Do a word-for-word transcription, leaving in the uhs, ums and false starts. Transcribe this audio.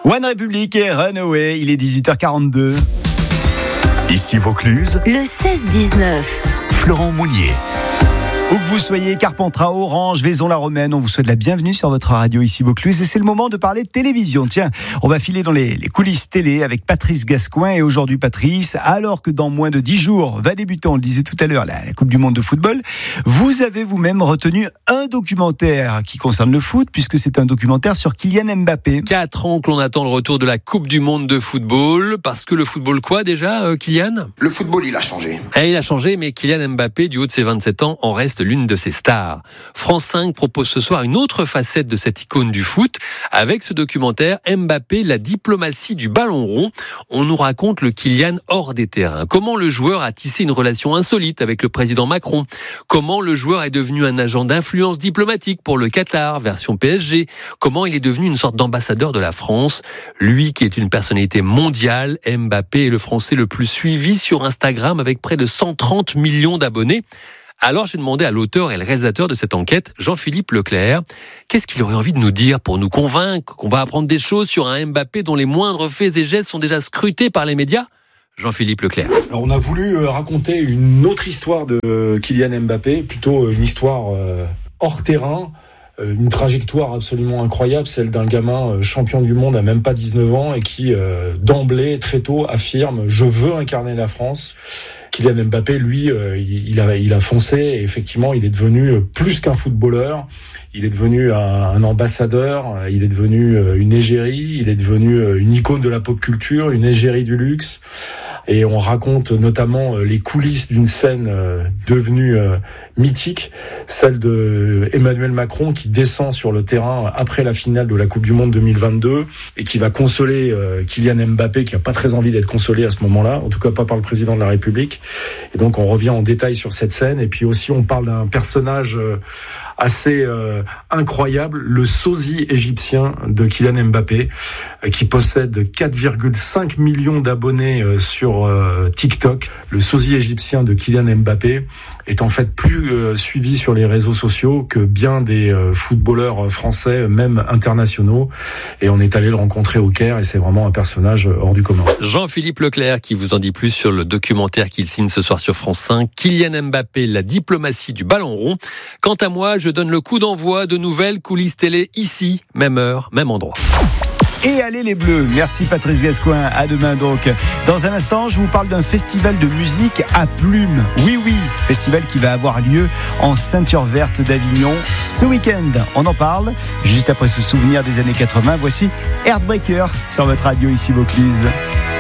One Republic et Runaway, il est dix-huit heures quarante-deux. Ici Vaucluse, le seize dix-neuf. Florent Mounier. Où que vous soyez, Carpentras, Orange, Vaison-la-Romaine, on vous souhaite la bienvenue sur votre radio ici Vaucluse et c'est le moment de parler de télévision. Tiens, on va filer dans les, les coulisses télé avec Patrice Gascoin et aujourd'hui Patrice, alors que dans moins de dix jours va débuter, on le disait tout à l'heure, la, la Coupe du Monde de football, vous avez vous-même retenu un documentaire qui concerne le foot puisque c'est un documentaire sur Kylian Mbappé. Quatre ans que l'on attend le retour de la Coupe du Monde de football, parce que le football quoi déjà, euh, Kylian ? Le football, il a changé. Eh, il a changé, mais Kylian Mbappé, du haut de ses vingt-sept ans, en reste l'une de ses stars. France cinq propose ce soir une autre facette de cette icône du foot. Avec ce documentaire, Mbappé, la diplomatie du ballon rond. On nous raconte le Kylian hors des terrains. Comment le joueur a tissé une relation insolite avec le président Macron. Comment le joueur est devenu un agent d'influence diplomatique pour le Qatar, version P S G. Comment il est devenu une sorte d'ambassadeur de la France. Lui qui est une personnalité mondiale, Mbappé est le Français le plus suivi sur Instagram avec près de cent trente millions d'abonnés. Alors j'ai demandé à l'auteur et le réalisateur de cette enquête, Jean-Philippe Leclerc, qu'est-ce qu'il aurait envie de nous dire pour nous convaincre qu'on va apprendre des choses sur un Mbappé dont les moindres faits et gestes sont déjà scrutés par les médias ? Jean-Philippe Leclerc. Alors on a voulu raconter une autre histoire de Kylian Mbappé, plutôt une histoire hors terrain, une trajectoire absolument incroyable, celle d'un gamin champion du monde à même pas dix-neuf ans et qui d'emblée, très tôt, affirme « Je veux incarner la France ». Kylian Mbappé, lui, euh, il, a, il a foncé et effectivement, il est devenu plus qu'un footballeur. Il est devenu un, un ambassadeur, il est devenu une égérie, il est devenu une icône de la pop culture, une égérie du luxe. Et on raconte notamment les coulisses d'une scène devenue mythique, celle de Emmanuel Macron qui descend sur le terrain après la finale de la Coupe du Monde deux mille vingt-deux et qui va consoler Kylian Mbappé qui a pas très envie d'être consolé à ce moment-là, en tout cas pas par le président de la République. Et donc on revient en détail sur cette scène et puis aussi on parle d'un personnage assez euh, incroyable, le sosie égyptien de Kylian Mbappé, euh, qui possède quatre virgule cinq millions d'abonnés euh, sur euh, TikTok. Le sosie égyptien de Kylian Mbappé est en fait plus euh, suivi sur les réseaux sociaux que bien des euh, footballeurs français, même internationaux. Et on est allé le rencontrer au Caire et c'est vraiment un personnage hors du commun. Jean-Philippe Leclerc qui vous en dit plus sur le documentaire qu'il signe ce soir sur France cinq, Kylian Mbappé, la diplomatie du ballon rond. Quant à moi, je donne le coup d'envoi de nouvelles coulisses télé ici, même heure, même endroit. Et allez les Bleus, merci Patrice Gascoin, à demain donc. Dans un instant, je vous parle d'un festival de musique à plumes. Oui, oui, festival qui va avoir lieu en ceinture verte d'Avignon ce week-end. On en parle juste après ce souvenir des années quatre-vingts. Voici Heartbreaker sur votre radio ici Vaucluse.